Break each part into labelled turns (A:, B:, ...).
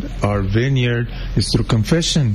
A: defend our vineyard is through confession.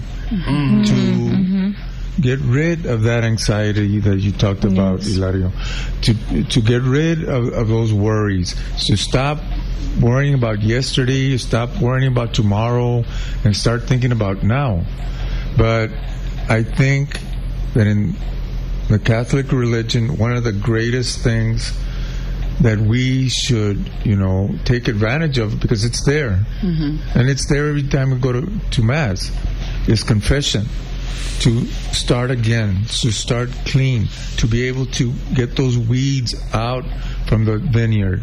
A: To get rid of that anxiety that you talked about, Hilario. To get rid of those worries. To stop worrying about yesterday, stop worrying about tomorrow, and start thinking about now. But I think that in the Catholic religion, one of the greatest things that we should, take advantage of, because it's there, and it's there every time we go to Mass, is confession. To start again, to start clean, to be able to get those weeds out from the vineyard,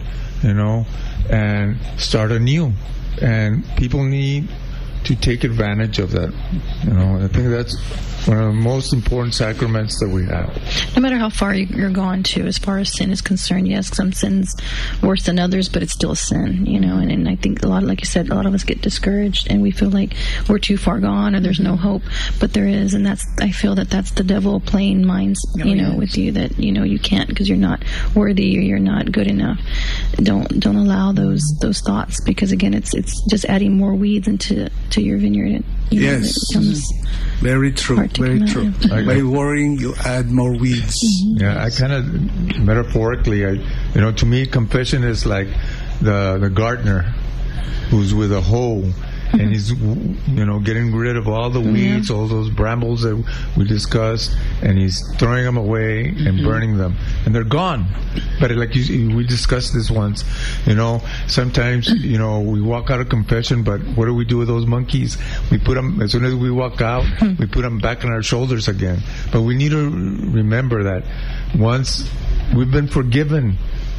A: and start anew. And people need to take advantage of that. I think that's one of the most important sacraments that we have.
B: No matter how far you're gone to, as far as sin is concerned, yes, some sins worse than others, but it's still a sin, and I think like you said, a lot of us get discouraged and we feel like we're too far gone or there's no hope, but there is, and I feel that's the devil playing minds, with you, that, you can't because you're not worthy or you're not good enough. Don't allow those thoughts, because again, it's just adding more weeds into your vineyard.
C: Yes. Very true. Very true. By worrying, you add more weeds.
A: Yeah, I kind of metaphorically, to me, confession is like the gardener who's with a hoe, and he's, getting rid of all the weeds, all those brambles that we discussed, and he's throwing them away and burning them, and they're gone. But we discussed this once, sometimes, we walk out of confession, but what do we do with those monkeys? We put them, as soon as we walk out, we put them back on our shoulders again. But we need to remember that once we've been forgiven,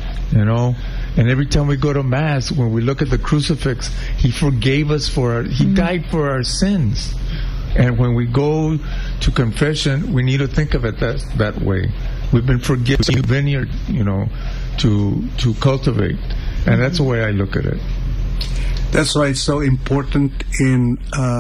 A: and every time we go to Mass, when we look at the crucifix, He forgave us He died for our sins. And when we go to confession, we need to think of it that way. We've been forgiven, vineyard, to cultivate. And that's the way I look at it.
C: That's why it's so important in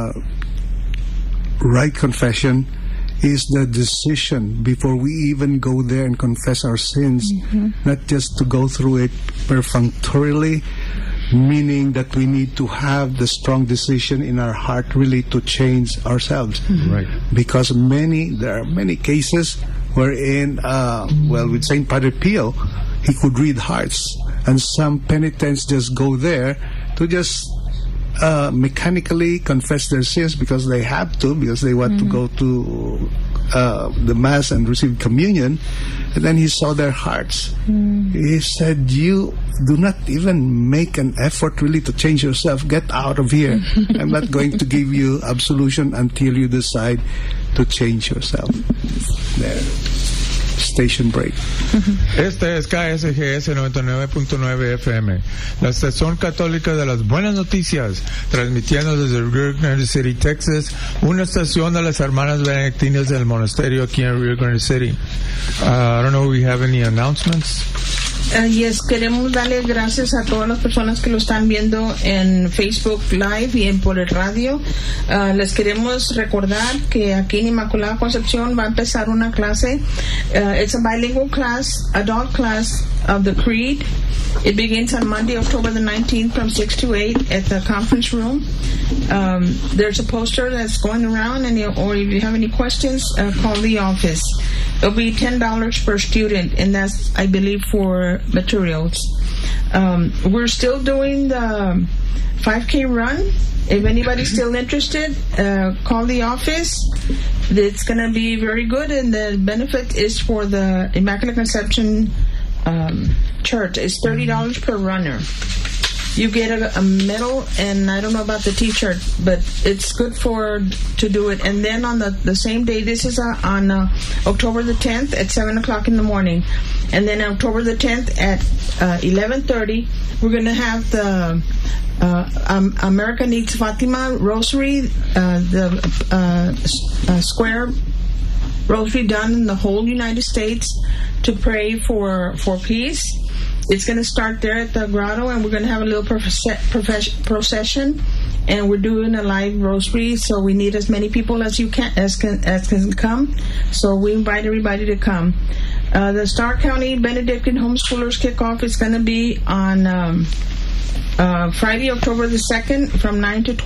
C: right confession is the decision before we even go there and confess our sins, not just to go through it perfunctorily, meaning that we need to have the strong decision in our heart really to change ourselves.
A: Right.
C: Because there are many cases wherein, with St. Padre Pio, he could read hearts, and some penitents just go there to just mechanically confess their sins because they have to, because they want to go to the Mass and receive communion. And then he saw their hearts. He said, you do not even make an effort really to change yourself. Get out of here. I'm not going to give you absolution until you decide to change yourself. There. Station break.
A: Este es KSGS 99.9 FM, la estación católica de las buenas noticias, transmitiendo desde Rio Grande City, Texas, una estación de las hermanas benedictinas del monasterio aquí en Rio Grande City. I don't know if we have any announcements.
D: Yes, queremos darle gracias a todas las personas que lo están viendo en Facebook Live y por el radio. Les queremos recordar que aquí en Inmaculada Concepción va a empezar una clase. It's a bilingual class, adult class of the Creed. It begins on Monday, October the 19th from 6 to 8 at the conference room. There's a poster that's going around, or if you have any questions, call the office. It'll be $10 per student, and that's, I believe, for materials. We're still doing the 5K run. If anybody's still interested, call the office. It's going to be very good, and the benefit is for the Immaculate Conception Church. It's $30 per runner. You get a medal, and I don't know about the T-shirt, but it's good to do it. And then on the same day, this is on October the 10th at 7 o'clock in the morning. And then October the 10th at 11:30, we're going to have the America Needs Fatima Rosary, the square rosary done in the whole United States to pray for peace. It's going to start there at the grotto, and we're going to have a little procession, and we're doing a live rosary, so we need as many people as can come. So we invite everybody to come. The Starr County Benedictine Homeschoolers Kickoff is going to be on Friday, October the 2nd from 9 to 12.